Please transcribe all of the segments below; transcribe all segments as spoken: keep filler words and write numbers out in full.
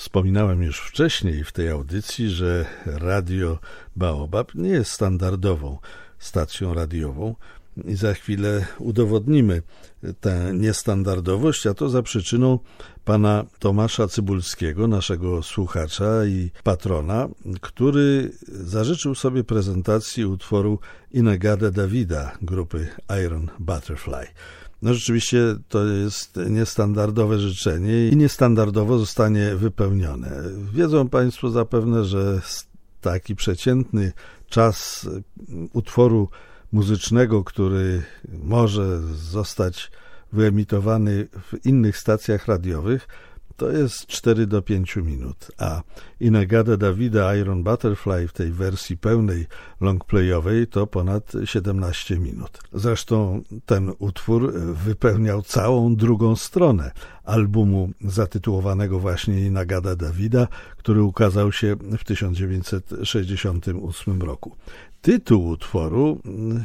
Wspominałem już wcześniej w tej audycji, że Radio Baobab nie jest standardową stacją radiową i za chwilę udowodnimy tę niestandardowość, a to za przyczyną pana Tomasza Cybulskiego, naszego słuchacza i patrona, który zażyczył sobie prezentacji utworu In-A-Gadda-Da-Vida grupy Iron Butterfly. No rzeczywiście to jest niestandardowe życzenie i niestandardowo zostanie wypełnione. Wiedzą państwo zapewne, że taki przeciętny czas utworu muzycznego, który może zostać wyemitowany w innych stacjach radiowych, to jest cztery do pięciu minut, a In-A-Gadda-Da-Vida Iron Butterfly w tej wersji pełnej longplayowej to ponad siedemnaście minut. Zresztą ten utwór wypełniał całą drugą stronę albumu zatytułowanego właśnie In-A-Gadda-Da-Vida, który ukazał się w tysiąc dziewięćset sześćdziesiątym ósmym roku. Tytuł utworu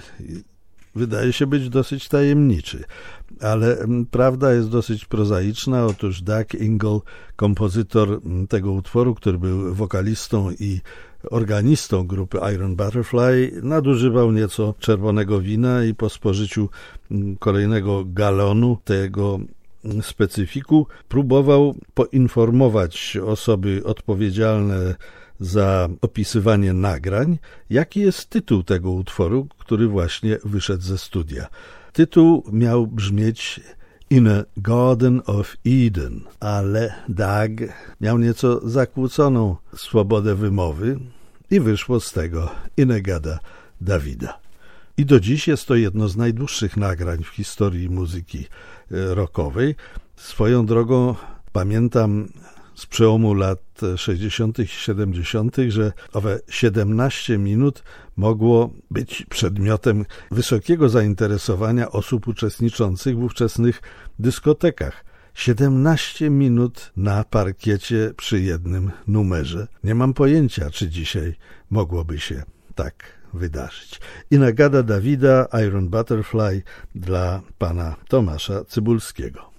wydaje się być dosyć tajemniczy, ale prawda jest dosyć prozaiczna. Otóż Doug Ingle, kompozytor tego utworu, który był wokalistą i organistą grupy Iron Butterfly, nadużywał nieco czerwonego wina i po spożyciu kolejnego galonu tego specyfiku próbował poinformować osoby odpowiedzialne za opisywanie nagrań, jaki jest tytuł tego utworu, który właśnie wyszedł ze studia. Tytuł miał brzmieć In a Garden of Eden, ale Doug miał nieco zakłóconą swobodę wymowy i wyszło z tego In-A-Gadda-Da-Vida. I do dziś jest to jedno z najdłuższych nagrań w historii muzyki rockowej. Swoją drogą pamiętam z przełomu lat sześćdziesiątych i siedemdziesiątych, że owe siedemnaście minut mogło być przedmiotem wysokiego zainteresowania osób uczestniczących w ówczesnych dyskotekach. siedemnaście minut na parkiecie przy jednym numerze. Nie mam pojęcia, czy dzisiaj mogłoby się tak wydarzyć. In-A-Gadda-Da-Vida Iron Butterfly dla pana Tomasza Cybulskiego.